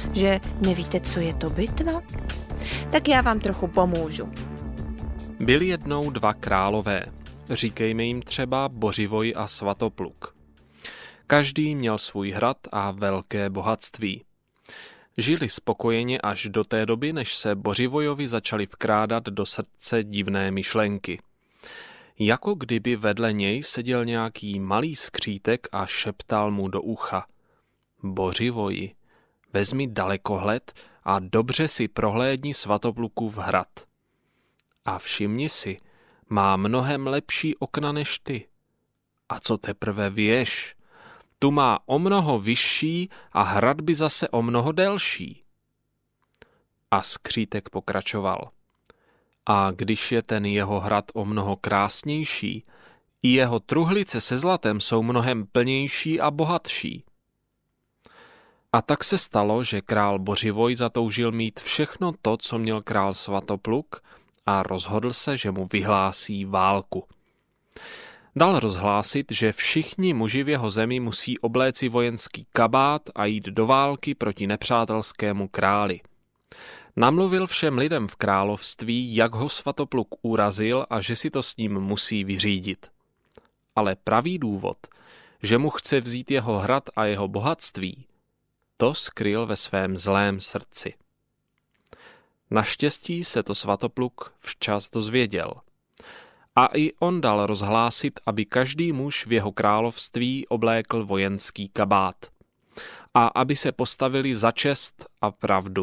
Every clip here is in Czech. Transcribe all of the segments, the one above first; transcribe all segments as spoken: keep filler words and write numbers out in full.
že nevíte, co je to bitva? Tak já vám trochu pomůžu. Byli jednou dva králové, říkejme jim třeba Bořivoj a Svatopluk. Každý měl svůj hrad a velké bohatství. Žili spokojeně až do té doby, než se Bořivojovi začali vkrádat do srdce divné myšlenky. Jako kdyby vedle něj seděl nějaký malý skřítek a šeptal mu do ucha. Bořivoji, vezmi dalekohled a dobře si prohlédni Svatoplukův hrad. A všimni si, má mnohem lepší okna než ty. A co teprve věš? Tu má o mnoho vyšší a hradby zase o mnoho delší. A skřítek pokračoval. A když je ten jeho hrad o mnoho krásnější, i jeho truhlice se zlatem jsou mnohem plnější a bohatší. A tak se stalo, že král Bořivoj zatoužil mít všechno to, co měl král Svatopluk, a rozhodl se, že mu vyhlásí válku. Dal rozhlásit, že všichni muži v jeho zemi musí obléci vojenský kabát a jít do války proti nepřátelskému králi. Namluvil všem lidem v království, jak ho Svatopluk urazil a že si to s ním musí vyřídit. Ale pravý důvod, že mu chce vzít jeho hrad a jeho bohatství, to skryl ve svém zlém srdci. Naštěstí se to Svatopluk včas dozvěděl. A i on dal rozhlásit, aby každý muž v jeho království oblékl vojenský kabát. A aby se postavili za čest a pravdu.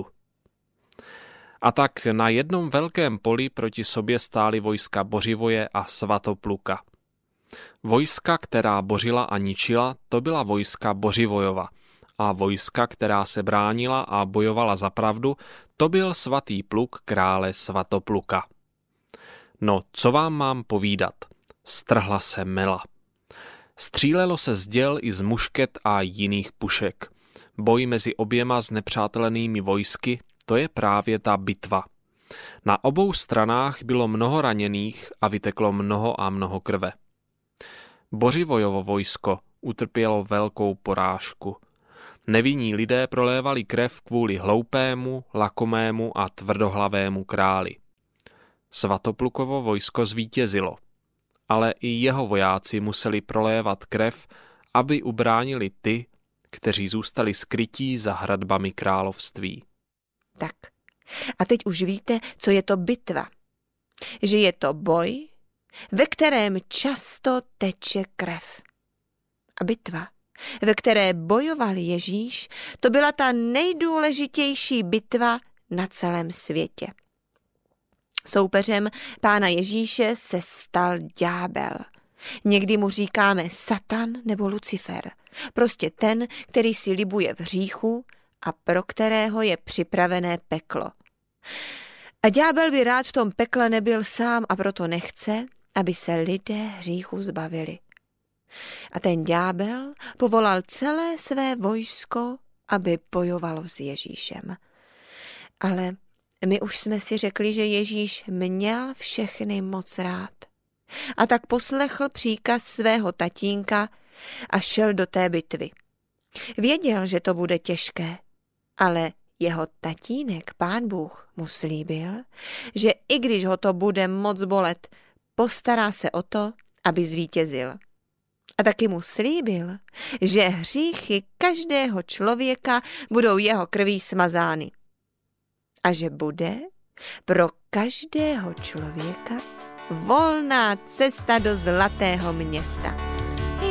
A tak na jednom velkém poli proti sobě stály vojska Bořivoje a Svatopluka. Vojska, která bořila a ničila, to byla vojska Bořivojova. A vojska, která se bránila a bojovala za pravdu, to byl svatý pluk krále Svatopluka. No, co vám mám povídat? Strhla se mela. Střílelo se z děl i z mušket a jiných pušek. Boj mezi oběma znepřátelenými vojsky, to je právě ta bitva. Na obou stranách bylo mnoho raněných a vyteklo mnoho a mnoho krve. Bořivojovo vojsko utrpělo velkou porážku. Nevinní lidé prolévali krev kvůli hloupému, lakomému a tvrdohlavému králi. Svatoplukovo vojsko zvítězilo, ale i jeho vojáci museli prolévat krev, aby ubránili ty, kteří zůstali skrytí za hradbami království. Tak, a teď už víte, co je to bitva. Že je to boj, ve kterém často teče krev. A bitva, ve které bojoval Ježíš, to byla ta nejdůležitější bitva na celém světě. Soupeřem pána Ježíše se stal ďábel. Někdy mu říkáme Satan nebo Lucifer. Prostě ten, který si libuje v hříchu a pro kterého je připravené peklo. A ďábel by rád v tom pekle nebyl sám a proto nechce, aby se lidé hříchu zbavili. A ten ďábel povolal celé své vojsko, aby bojovalo s Ježíšem. Ale my už jsme si řekli, že Ježíš měl všechny moc rád. A tak poslechl příkaz svého tatínka a šel do té bitvy. Věděl, že to bude těžké, ale jeho tatínek, Pán Bůh, mu slíbil, že i když ho to bude moc bolet, postará se o to, aby zvítězil. A taky mu slíbil, že hříchy každého člověka budou jeho krví smazány. A že bude pro každého člověka volná cesta do zlatého města.